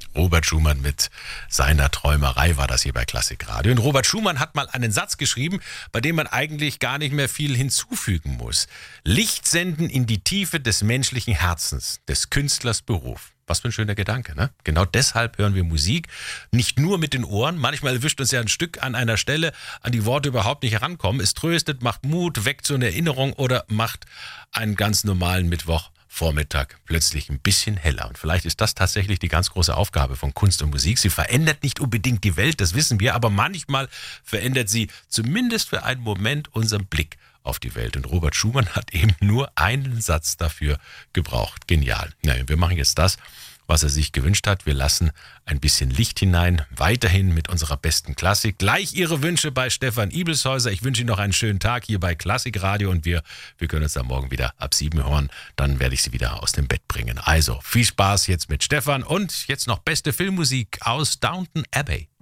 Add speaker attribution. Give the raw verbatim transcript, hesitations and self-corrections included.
Speaker 1: Robert Schumann mit seiner Träumerei war das hier bei Klassikradio. Und Robert Schumann hat mal einen Satz geschrieben, bei dem man eigentlich gar nicht mehr viel hinzufügen muss. Licht senden in die Tiefe des menschlichen Herzens, des Künstlers Beruf. Was für ein schöner Gedanke, ne? Genau deshalb hören wir Musik, nicht nur mit den Ohren. Manchmal erwischt uns ja ein Stück an einer Stelle, an die Worte überhaupt nicht herankommen. Es tröstet, macht Mut, weckt so eine Erinnerung oder macht einen ganz normalen Mittwochvormittag plötzlich ein bisschen heller. Und vielleicht ist das tatsächlich die ganz große Aufgabe von Kunst und Musik. Sie verändert nicht unbedingt die Welt, das wissen wir, aber manchmal verändert sie zumindest für einen Moment unseren Blick auf die Welt. Und Robert Schumann hat eben nur einen Satz dafür gebraucht. Genial. Ja, wir machen jetzt das, was er sich gewünscht hat. Wir lassen ein bisschen Licht hinein, weiterhin mit unserer besten Klassik. Gleich Ihre Wünsche bei Stefan Ibelshäuser. Ich wünsche Ihnen noch einen schönen Tag hier bei Klassikradio und wir, wir können uns dann morgen wieder ab sieben hören. Dann werde ich Sie wieder aus dem Bett bringen. Also viel Spaß jetzt mit Stefan und jetzt noch beste Filmmusik aus Downton Abbey.